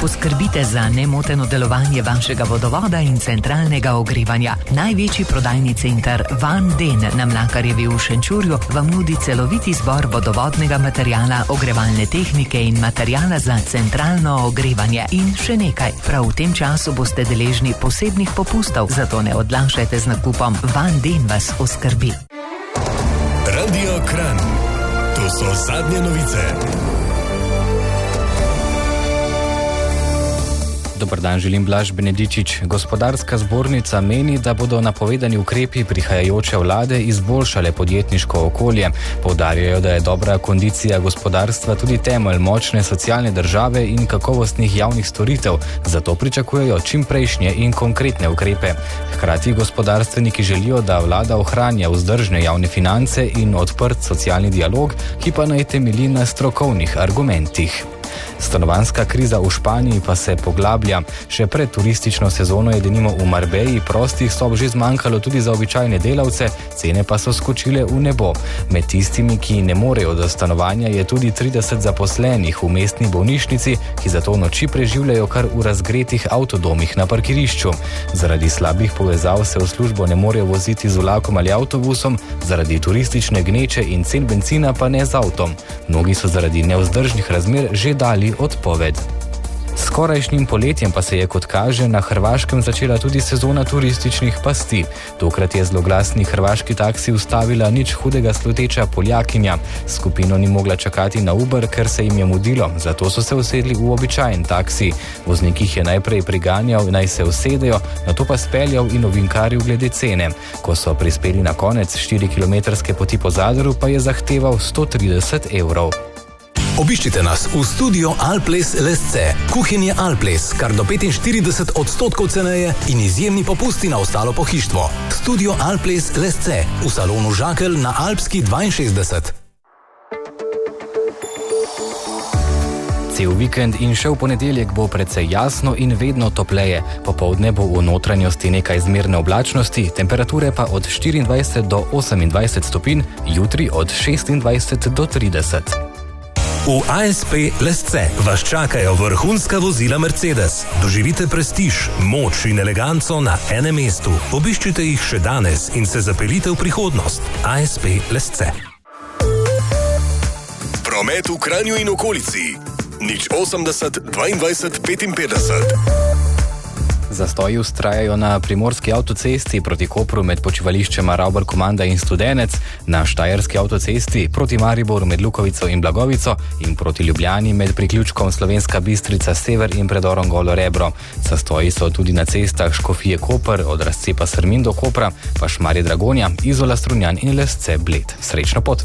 Poskrbite za nemoteno delovanje vašega vodovoda in centralnega ogrevanja. Največji prodajni center Van Den na Mlakarjevi v Šenčurju vam nudi celoviti izbor vodovodnega materijala, ogrevalne tehnike in materijala za centralno ogrevanje. In še nekaj, prav v tem času boste deležni posebnih popustov, zato ne odlašajte z nakupom. Van Den vas oskrbi. Radio Kranj. To so zadnje novice. Dobar dan, želim Blaž Benedičič. Gospodarska zbornica meni, da bodo napovedani ukrepi prihajajoče vlade izboljšale podjetniško okolje. Poudarjajo, da je dobra kondicija gospodarstva tudi temelj močne socialne države in kakovostnih javnih storitev, zato pričakujejo čimprejšnje in konkretne ukrepe. Hkrati gospodarstveniki želijo, da vlada ohranja vzdržne javne finance in odprt socialni dialog, ki pa naj temelji na strokovnih argumentih. Stanovanjska kriza v Španiji pa se poglablja. Še pred turistično sezono je denimo v Marbeji prostih sob že zmanjkalo tudi za običajne delavce, cene pa so skočile v nebo. Med tistimi, ki ne morejo do stanovanja, je tudi 30 zaposlenih v mestni bolnišnici, ki zato noči preživljajo kar v razgretih avtodomih na parkirišču. Zaradi slabih povezav se v službo ne morejo voziti z vlakom ali avtobusom, zaradi turistične gneče in cen bencina pa ne z avtom. Mnogi so zaradi nevzdržnih razmer že dali odpoved. S skorajšnjim poletjem pa se je, kot kaže, na Hrvaškem začela tudi sezona turističnih pasti. Tokrat je zloglasni hrvaški taksi ustavila nič hudega sluteča Poljakinja. Skupino ni mogla čakati na Uber, ker se jim je mudilo, zato so se usedli v običajen taksi. Voznik jih je najprej priganjal, naj se usedejo, nato pa speljal in ovinkaril glede cene. Ko so prispeli na konec 4-kilometrske poti po Zadru, pa je zahteval 130 evrov. Obiščite nas v studio Alples Lesce. Kuhinje Alples, kar do 45% ceneje in izjemni popusti na ostalo pohištvo. Studio Alples Lesce v salonu Žakelj na Alpski 62. Cel vikend in še v ponedeljek bo precej jasno in vedno topleje. Popoldne bo v notranjosti nekaj zmerne oblačnosti, temperature pa od 24 do 28 stopinj, jutri od 26 do 30. V ASP Lesce vas čakajo vrhunska vozila Mercedes. Doživite prestiž, moč in eleganco na enem mestu. Obiščite jih še danes in se zapeljite v prihodnost. ASP Lesce. Promet v Kranju in okolici. 080 22 55. Zastoji vztrajajo na primorski avtocesti proti Kopru med počivališčema Ravbar Komanda in Studenec, na štajerski avtocesti proti Mariboru med Lukovico in Blagovico in proti Ljubljani med priključkom Slovenska Bistrica Sever in predorom Golo Rebro. Zastoji so tudi na cestah Škofije Koper od razcepa Srmin do Kopra, pa Šmarje Dragonja, Izola Strunjan in Lesce Bled. Srečno pot!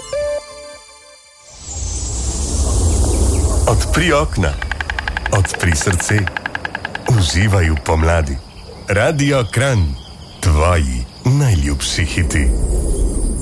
Odpri okna, odpri srce. Uživaj v pomladi. Radio Kranj, tvoji najljubši hiti.